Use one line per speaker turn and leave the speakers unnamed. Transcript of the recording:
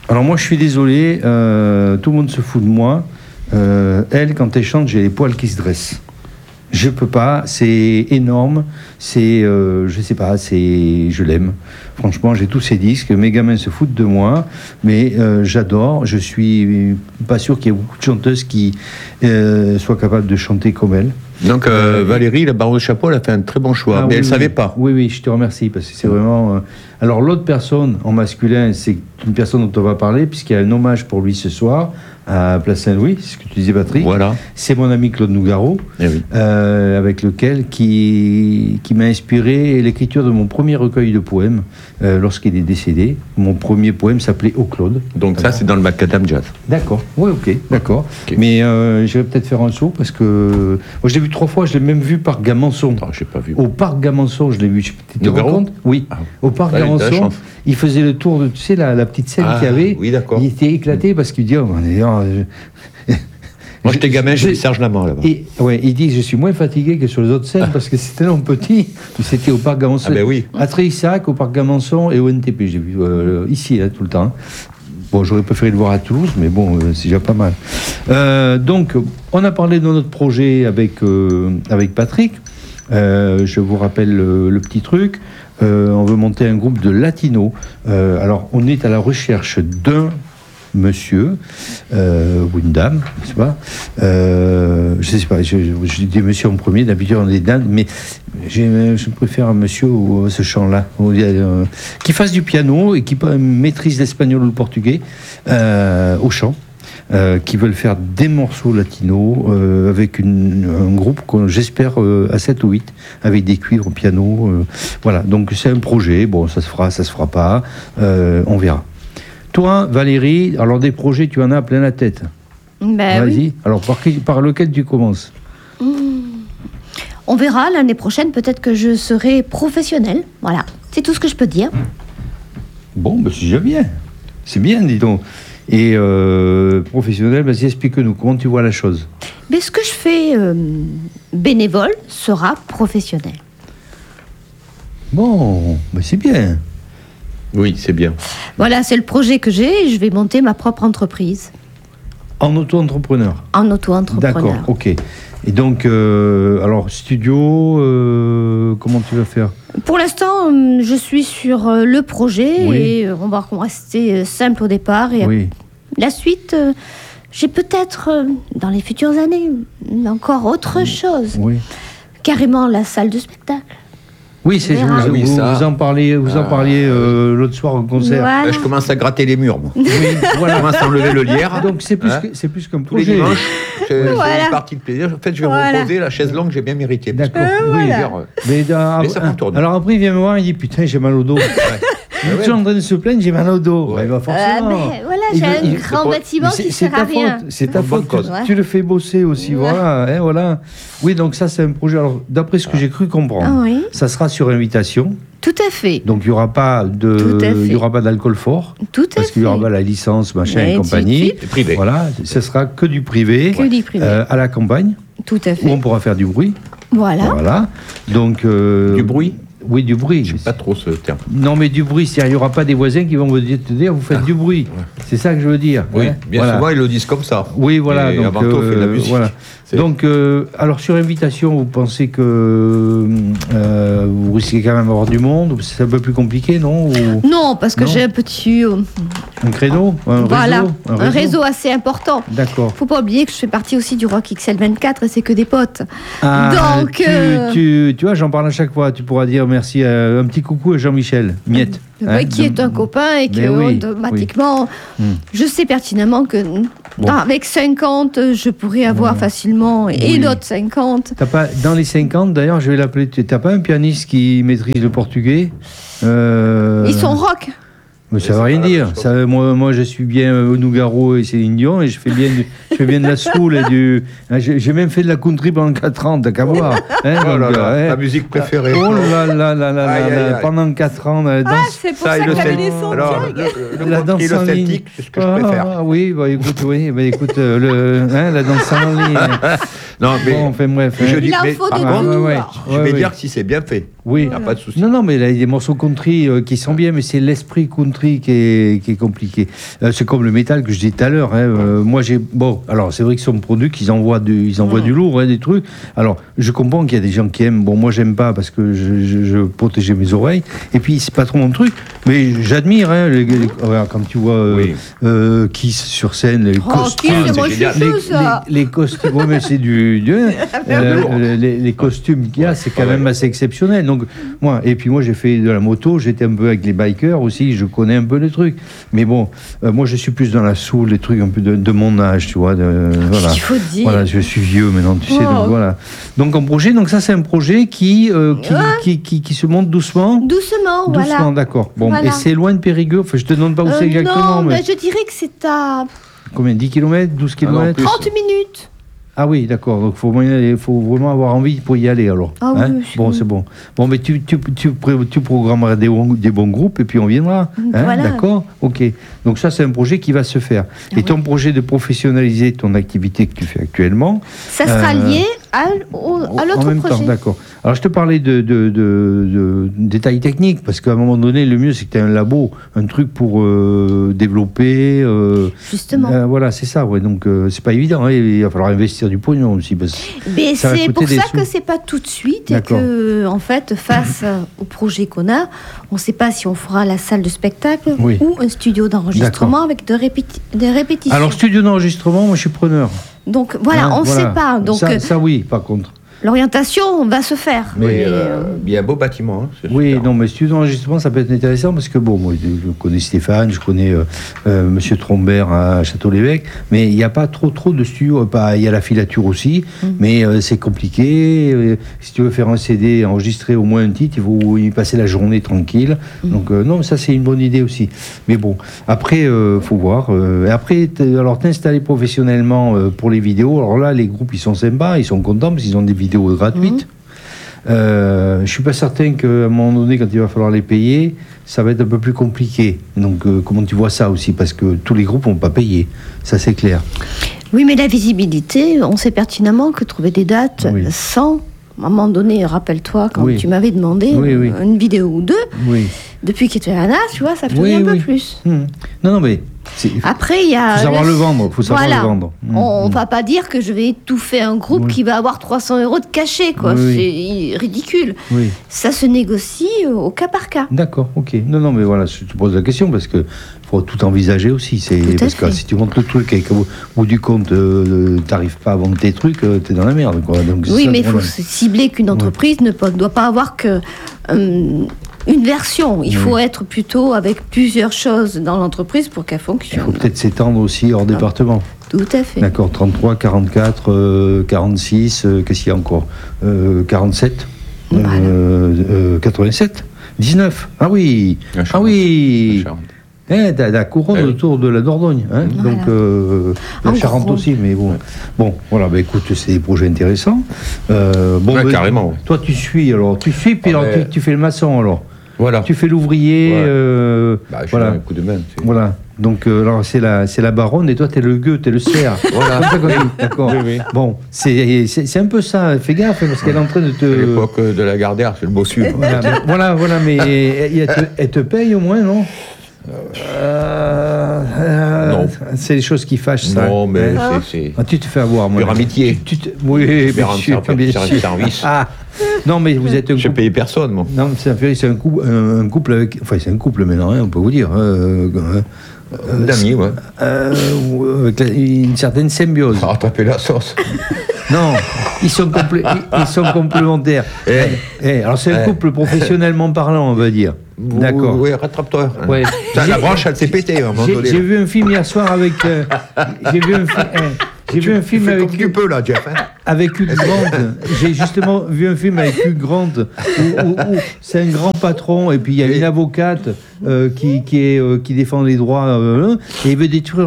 Alors moi, je suis désolé, tout le monde se fout de moi. Elle, quand elle chante, j'ai les poils qui se dressent. Je peux pas, c'est énorme, c'est, je sais pas, je l'aime. Franchement, j'ai tous ses disques, mes gamins se foutent de moi, mais j'adore. Je suis pas sûr qu'il y ait beaucoup de chanteuses qui soient capables de chanter comme elle.
Donc Valérie, la Baronne de Chapeau, elle a fait un très bon choix, mais elle savait pas.
Oui, je te remercie, parce que c'est vraiment... Alors l'autre personne, en masculin, c'est une personne dont on va parler, puisqu'il y a un hommage pour lui ce soir, à Place Saint-Louis, c'est ce que tu disais, Patrick.
Voilà.
C'est mon ami Claude Nougaro, avec lequel qui m'a inspiré l'écriture de mon premier recueil de poèmes lorsqu'il est décédé. Mon premier poème s'appelait Au Claude.
Donc ça, c'est dans le Macadam Jazz.
D'accord, oui, ok, d'accord. Okay. Mais je vais peut-être faire un saut, parce que moi je l'ai vu 3 fois, je l'ai même vu par Gamançon.
Non, je n'ai pas vu.
Au parc Gamançon, je l'ai vu. Tu te rends compte ? Oui, au parc Gamançon. Il faisait le tour de, tu sais, la petite scène qu'il y avait.
Oui, d'accord.
Il était éclaté parce qu'il dit,
moi, j'étais gamin, j'ai vu Serge Lama là-bas.
Il dit, je suis moins fatigué que sur les autres scènes parce que c'était tellement petit. C'était au parc Gamançon.
Ah ben oui.
À Tréissac, au parc Gamançon et au NTP. J'ai vu ici, là, tout le temps. Bon, j'aurais préféré le voir à Toulouse, mais bon, c'est déjà pas mal. Donc, on a parlé de notre projet avec Patrick. Je vous rappelle le petit truc. On veut monter un groupe de latino. Alors, on est à la recherche d'un monsieur ou une dame, n'est-ce pas je sais pas, je dis monsieur en premier, d'habitude on est dames, mais je préfère un monsieur ou ce chant-là, qui fasse du piano et qui maîtrise l'espagnol ou le portugais au chant. Qui veulent faire des morceaux latinos avec un groupe j'espère à 7 ou 8 avec des cuivres au piano, voilà, donc c'est un projet, bon ça se fera pas, on verra. Toi Valérie, alors des projets tu en as plein la tête.
Ben
vas-y,
oui.
Alors par lequel tu commences?
On verra l'année prochaine, peut-être que je serai professionnelle, voilà, c'est tout ce que je peux dire.
Bon, ben c'est déjà bien, c'est bien, dis donc. Et professionnel, vas-y, explique-nous, comment tu vois la chose?
Mais ce que je fais bénévole sera professionnel.
Bon, ben c'est bien.
Oui, c'est bien.
Voilà, c'est le projet que j'ai et je vais monter ma propre entreprise.
En auto-entrepreneur?
En auto-entrepreneur.
D'accord, ok. Et donc, alors, studio, comment tu vas faire?
Pour l'instant, je suis sur le projet et on va rester simple au départ. Et la suite, j'ai peut-être, dans les futures années, encore autre chose.
Oui.
Carrément la salle de spectacle.
Oui, c'est vous en parliez l'autre soir au concert.
Voilà.
Je commence à gratter les murs, moi.
Oui, voilà.
Je commence à enlever le lierre.
Donc c'est plus qu'un
Tous les
projet.
dimanches, c'est une partie de plaisir. En fait, je vais me reposer la chaise longue, j'ai bien mérité.
D'accord. Oui.
Mais ça contourne.
Alors après, il vient me voir, il dit putain, j'ai mal au dos. Ils sont en train de se plaindre, j'ai mal au dos.
Ouais.
Il va forcément.
Voilà, j'ai un grand bâtiment qui sert à rien.
C'est ta faute.
Ouais.
Tu le fais bosser aussi, voilà, voilà. Oui, donc ça c'est un projet. Alors d'après ce que j'ai cru comprendre, ça sera sur invitation.
Tout à fait.
Donc il y aura pas d'alcool fort.
Tout à fait.
Parce qu'il y aura pas la licence, machin et compagnie.
Privé.
Voilà, ce sera que du privé.
Que du privé.
À la campagne.
Tout à fait.
Où on pourra faire du bruit.
Voilà.
Donc
du bruit.
Oui, du bruit.
J'aime pas trop ce terme.
Non, mais du bruit, il n'y aura pas des voisins qui vont te dire vous faites du bruit. Ouais. C'est ça que je veux dire.
Oui, bien souvent ils le disent comme ça.
Oui, voilà.
Et donc, avant tout, on fait de la musique.
Voilà. Donc, alors sur invitation, vous pensez que vous risquez quand même d'avoir du monde? C'est un peu plus compliqué, non?
Non, parce que j'ai un petit...
un créneau,
un réseau assez important.
D'accord.
Faut pas oublier que je fais partie aussi du Rock XL24 et c'est que des potes.
Ah,
donc,
tu vois, j'en parle à chaque fois. Tu pourras dire merci, un petit coucou à Jean-Michel Miette.
Qui est un copain et qui automatiquement... Je sais pertinemment que avec 50, je pourrais avoir facilement et d'autres 50.
Dans les 50, d'ailleurs, je vais l'appeler... T'as pas un pianiste qui maîtrise le portugais?
Ils sont rock.
Mais ça ne veut rien dire. Ça, moi, je suis bien Nougaro et Céline Dion et je fais bien de la soul et du. J'ai même fait de la country pendant 4 ans, t'as qu'à voir.
Ta musique préférée.
Oh là là là là, pendant 4 ans.
C'est pour ça qu'elle est son
la danse en ligne.
C'est ce que je préfère.
Ah oui, écoute, la danse en ligne.
Non, mais
bon, enfin, bref.
Il en faut de tout.
Je vais dire que si c'est bien fait.
Oui,
il n'y a pas de souci.
Non, mais il y a des morceaux country qui sont bien, mais c'est l'esprit country qui est compliqué. C'est comme le métal que je disais tout à l'heure. Moi, alors c'est vrai qu'ils sont produits, qu'ils envoient du lourd, des trucs. Alors, je comprends qu'il y a des gens qui aiment. Bon, moi, j'aime pas parce que je protégeais mes oreilles. Et puis, c'est pas trop mon truc. Mais j'admire, quand tu vois Kiss sur scène, les costumes. Les costumes, ouais, mais c'est les costumes qu'il y a, c'est quand même assez exceptionnel. Donc, moi j'ai fait de la moto, j'étais un peu avec les bikers aussi, je connais un peu les trucs. Mais bon, moi je suis plus dans la soul, les trucs un peu de mon âge, tu vois. Voilà.
Il faut dire.
Voilà, je suis vieux maintenant, tu sais. Donc voilà. Donc ça c'est un projet qui se monte doucement.
Doucement,
d'accord. Bon, voilà. Et c'est loin de Périgueux. Enfin, je te demande pas où c'est exactement.
Non, mais je dirais que c'est à
combien, 10 km, 12 km
30 minutes.
Ah oui, d'accord. Donc il faut vraiment avoir envie pour y aller alors.
Ah oui,
bon, c'est bon. Bon, mais tu programmeras des bons groupes et puis on viendra. Voilà. D'accord. Ok. Donc ça, c'est un projet qui va se faire. Et ton projet de professionnaliser ton activité que tu fais actuellement,
ça sera lié à l'autre projet.
En même temps, d'accord. Alors je te parlais de détails techniques parce qu'à un moment donné, le mieux c'est que tu aies un labo, un truc pour développer.
Justement.
Voilà, c'est ça. Ouais. Donc c'est pas évident. Il va falloir investir du pognon aussi.
Mais c'est pour ça que c'est pas tout de suite et que, en fait, face au projet qu'on a, on ne sait pas si on fera la salle de spectacle ou un studio d'enregistrement avec des répétitions.
Alors, studio d'enregistrement, moi je suis preneur.
Donc voilà, on ne sait pas. Donc,
ça oui, par contre.
L'orientation va se faire.
Mais il y a un beau bâtiment.
Oui, super. Non, mais studio d'enregistrement, ça peut être intéressant parce que, bon, moi, je connais Stéphane, je connais Monsieur Trombert à Château-l'Évêque, mais il n'y a pas trop de studios. Il y a la filature aussi, mais c'est compliqué. Si tu veux faire un CD, enregistrer au moins un titre, il faut y passer la journée tranquille. Donc, non, ça, c'est une bonne idée aussi. Mais bon, après, faut voir. Après, alors, t'installer professionnellement pour les vidéos. Alors là, les groupes, ils sont sympas, ils sont contents parce qu'ils ont des vidéos gratuites. Je suis pas certain qu'à un moment donné, quand il va falloir les payer, ça va être un peu plus compliqué. Donc, comment tu vois ça aussi? Parce que tous les groupes vont pas payer, ça c'est clair.
Oui, mais la visibilité, on sait pertinemment que trouver des dates sans... À un moment donné, rappelle-toi, quand tu m'avais demandé une vidéo ou deux, depuis que tu es à Nas, tu vois, ça fait un peu plus.
Non, mais...
Après, il y a...
Il faut savoir le vendre, le vendre.
On ne va pas dire que je vais étouffer un groupe qui va avoir 300 € de cachet, quoi. C'est ridicule. Ça se négocie au cas par cas.
D'accord, ok. Non, mais voilà, je te pose la question parce que faut tout envisager aussi. Parce que si tu montes le truc et qu'au bout du compte, tu n'arrives pas à vendre tes trucs, tu es dans la merde, quoi. Donc,
mais il faut cibler qu'une entreprise ne doit pas avoir que... une version. Il faut être plutôt avec plusieurs choses dans l'entreprise pour qu'elle fonctionne.
Il faut peut-être s'étendre aussi hors département.
Tout à fait.
D'accord, 33, 44, 46, qu'est-ce qu'il y a encore 47, 87, 19. Ah oui, la couronne autour de la Dordogne, donc la Charente aussi, mais bon. Bon, voilà, écoute, c'est des projets intéressants.
Carrément.
Toi, tu suis, puis alors, tu fais le maçon, alors.
Voilà.
Tu fais l'ouvrier.
Je fais un coup de main.
Voilà. Donc, alors, c'est la baronne et toi, t'es le gueux, t'es le cerf. Voilà. D'accord. Oui. Bon, c'est un peu ça. Fais gaffe, parce qu'elle est en train de te...
C'est l'époque de la Gardère, c'est le bossu.
Voilà, mais elle te paye au moins, non? Non. C'est les choses qui fâchent, ça.
Non, mais c'est...
tu te fais avoir, moi.
Pure amitié.
Oui, bien sûr.
Service.
Non, mais vous êtes un couple...
Je paye personne, moi.
Non, c'est un couple avec... Enfin, c'est un couple maintenant, on peut vous dire.
D'amis, ouais.
Avec une certaine symbiose.
Rattraper la sauce.
Non, ils sont complémentaires. Alors, c'est un couple professionnellement parlant, on va dire. D'accord.
Oui, rattrape-toi.
Ouais.
La branche, elle s'est pétée.
J'ai vu un film hier soir avec... J'ai vu un film avec...
Comme tu peux, là, Jeff.
Avec Hugh Grant. J'ai justement vu un film avec Hugh Grant où c'est un grand patron et puis il y a une avocate qui défend les droits et il veut détruire